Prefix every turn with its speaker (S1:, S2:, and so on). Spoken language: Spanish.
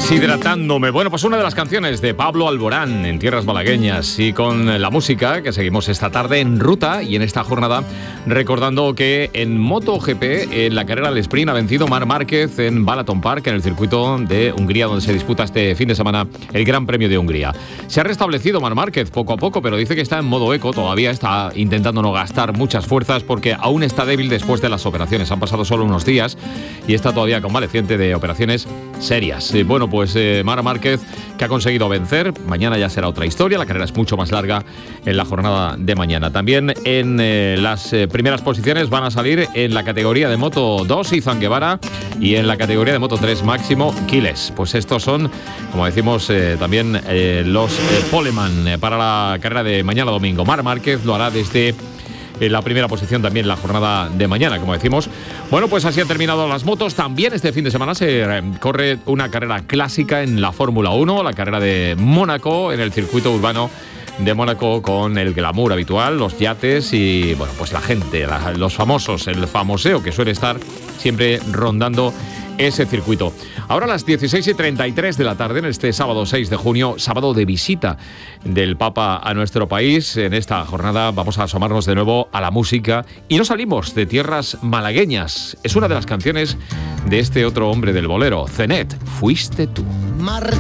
S1: Deshidratándome. Bueno, pues una de las canciones de Pablo Alborán en tierras malagueñas, y con la música que seguimos esta tarde en ruta y en esta jornada, recordando que en MotoGP, en la carrera del sprint, ha vencido Marc Márquez en Balaton Park, en el circuito de Hungría, donde se disputa este fin de semana el Gran Premio de Hungría. Se ha restablecido Marc Márquez poco a poco, pero dice que está en modo eco, todavía está intentando no gastar muchas fuerzas porque aún está débil después de las operaciones. Han pasado solo unos días y está todavía convaleciente de operaciones serias. Bueno, pues Marc Márquez, que ha conseguido vencer. Mañana ya será otra historia, la carrera es mucho más larga en la jornada de mañana. También en las primeras posiciones van a salir en la categoría de Moto 2 Izan Guevara y en la categoría de Moto 3 Máximo Quiles. Pues estos son, como decimos, también los poleman para la carrera de mañana domingo. Marc Márquez lo hará desde la primera posición también la jornada de mañana, como decimos. Bueno, pues así han terminado las motos. También este fin de semana se corre una carrera clásica en la Fórmula 1, la carrera de Mónaco, en el circuito urbano de Mónaco, con el glamour habitual, los yates y, bueno, pues la gente, los famosos, el famoseo que suele estar siempre rondando ese circuito. Ahora a las 16:33 de la tarde, en este sábado 6 de junio, sábado de visita del Papa a nuestro país. En esta jornada vamos a asomarnos de nuevo a la música y no salimos de tierras malagueñas. Es una de las canciones de este otro hombre del bolero, Zenet, Fuiste tú.